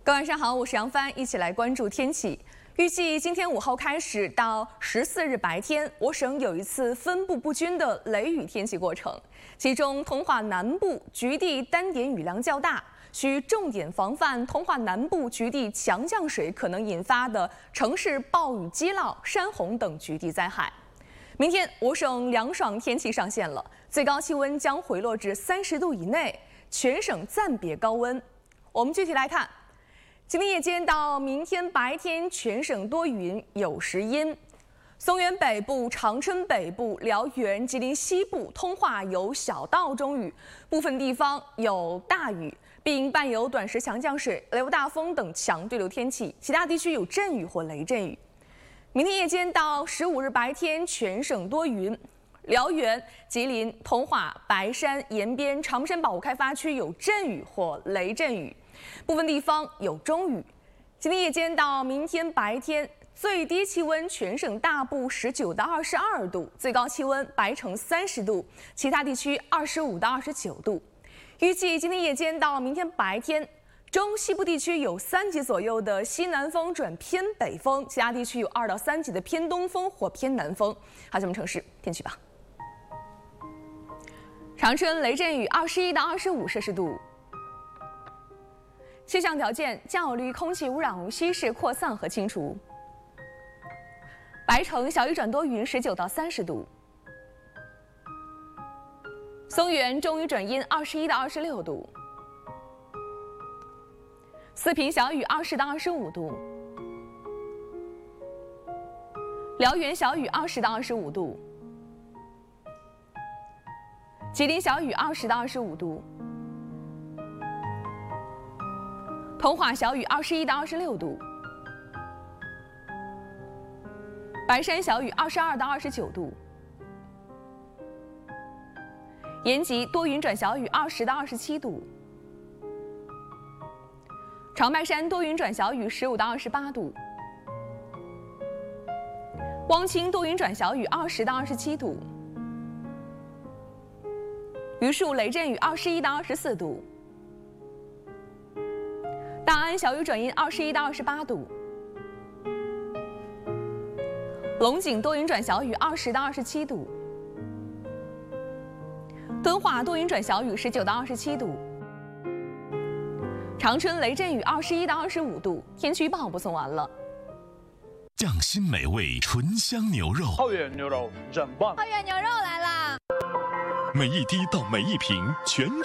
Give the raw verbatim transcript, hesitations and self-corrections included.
各位晚上好，我是杨帆，一起来关注天气。预计今天五号开始到十四日白天，我省有一次分布不均的雷雨天气过程，其中通化南部局地单点雨量较大，需重点防范通化南部局地强降水可能引发的城市暴雨激涝、山洪等局地灾害。明天我省凉爽天气上线了，最高气温将回落至三十度以内，全省暂别高温。我们具体来看。 今天夜间到明天白天，全省多云有时阴。松原北部、长春北部、辽源、吉林西部、通化有小到中雨，部分地方有大雨，并伴有短时强降水、雷暴大风等强对流天气，其他地区有阵雨或雷阵雨。明天夜间到十五日白天，全省多云。 辽源、吉林、通化、白山、延边、长山保护开发区有阵雨或雷阵雨，部分地方有中雨。今天夜间到明天白天，最低气温全省大部十九到二十二度，最高气温白城三十度，其他地区二十五到二十九度。预计今天夜间到明天白天，中西部地区有三级左右的西南风转偏北风，其他地区有二到三级的偏东风或偏南风。好，咱们城市天气吧。 长春雷阵雨二十一到二十五摄氏度。气象条件：降雨率空气污染无稀释扩散和清除。白城小雨转多云十九到三十度。松原中雨转阴二十一到二十六度。四平小雨二十到二十五度。辽源小雨二十到二十五度。 吉林小雨二十到二十五度，通化小雨二十一到二十六度，白山小雨二十二到二十九度，延吉多云转小雨二十到二十七度，长白山多云转小雨十五到二十八度，汪清多云转小雨二十到二十七度。 榆树雷阵雨二十一到二十四度，大安小雨转阴二十一到二十八度，龙井多云转小雨二十到二十七度，敦化多云转小雨十九到二十七度，长春雷阵雨二十一到二十五度。天气预报播送完了。 匠心美味醇香牛肉， 浩远牛肉真棒！ 浩远牛肉来啦！ 每一滴到每一瓶全。